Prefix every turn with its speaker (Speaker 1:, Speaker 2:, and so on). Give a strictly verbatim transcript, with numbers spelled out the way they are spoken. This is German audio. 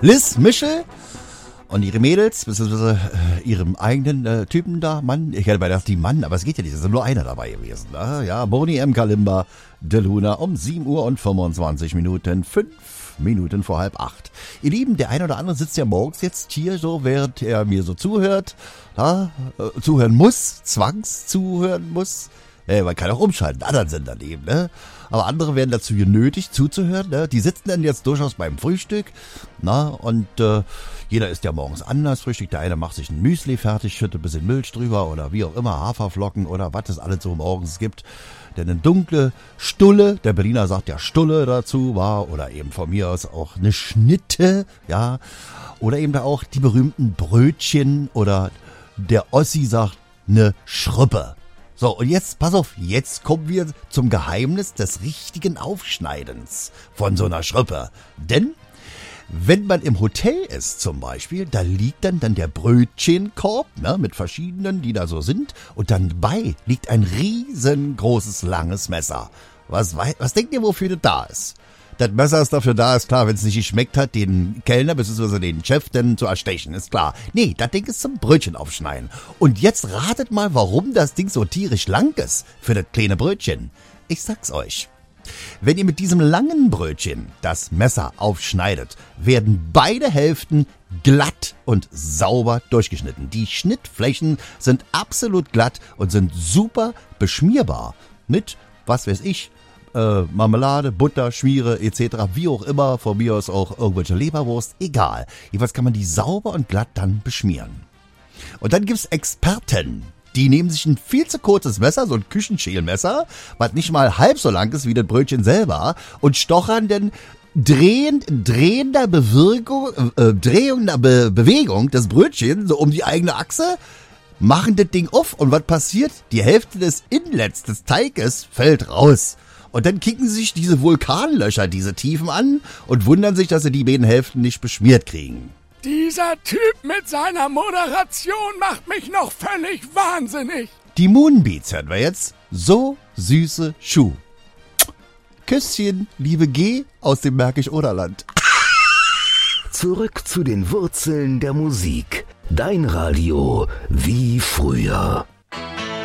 Speaker 1: Liz Michel und ihre Mädels, beziehungsweise äh, ihrem eigenen äh, Typen da, Mann, ich hätte gedacht, die Mann, aber es geht ja nicht, es ist nur einer dabei gewesen. Ne? Ja, Boni M. Kalimba, De Luna um sieben Uhr und fünfundzwanzig Minuten, fünf Minuten vor halb acht. Ihr Lieben, der eine oder andere sitzt ja morgens jetzt hier so, während er mir so zuhört, ja, äh, zuhören muss, zwangs zuhören muss. Äh, man kann auch umschalten, anderen Sendern eben, ne? Aber andere werden dazu genötigt, zuzuhören, ne? Die sitzen dann jetzt durchaus beim Frühstück, na, und äh, jeder isst ja morgens anders Frühstück. Der eine macht sich ein Müsli fertig, schüttet ein bisschen Milch drüber oder wie auch immer, Haferflocken oder was es alles so morgens gibt. Denn eine dunkle Stulle, der Berliner sagt ja Stulle dazu, war, oder eben von mir aus auch eine Schnitte, ja, oder eben da auch die berühmten Brötchen oder der Ossi sagt eine Schruppe. So, und jetzt, pass auf, jetzt kommen wir zum Geheimnis des richtigen Aufschneidens von so einer Schruppe. Denn wenn man im Hotel ist zum Beispiel, da liegt dann, dann der Brötchenkorb, ne, mit verschiedenen, die da so sind. Und dann bei liegt ein riesengroßes, langes Messer. Was, was denkt ihr, wofür das da ist? Das Messer ist dafür da, ist klar, wenn es nicht geschmeckt hat, den Kellner bzw. den Chef dann zu erstechen, ist klar. Nee, das Ding ist zum Brötchen aufschneiden. Und jetzt ratet mal, warum das Ding so tierisch lang ist für das kleine Brötchen. Ich sag's euch. Wenn ihr mit diesem langen Brötchen das Messer aufschneidet, werden beide Hälften glatt und sauber durchgeschnitten. Die Schnittflächen sind absolut glatt und sind super beschmierbar mit, was weiß ich, äh, Marmelade, Butter, Schmiere et cetera, wie auch immer, von mir aus auch irgendwelche Leberwurst, egal. Jedenfalls kann man die sauber und glatt dann beschmieren. Und dann gibt's Experten. Die nehmen sich ein viel zu kurzes Messer, so ein Küchenschälmesser, was nicht mal halb so lang ist wie das Brötchen selber, und stochern dann drehend, drehender Bewirkung, äh, drehender Be- Bewegung des Brötchens so um die eigene Achse, machen das Ding auf und was passiert? Die Hälfte des Inlets des Teiges fällt raus. Und dann kicken sich diese Vulkanlöcher diese Tiefen an und wundern sich, dass sie die beiden Hälften nicht beschmiert kriegen.
Speaker 2: Dieser Typ mit seiner Moderation macht mich noch völlig wahnsinnig.
Speaker 1: Die Moonbeats hören wir jetzt. So süße Schuh. Küsschen, liebe G aus dem Märkisch-Oderland.
Speaker 3: Zurück zu den Wurzeln der Musik. Dein Radio wie früher.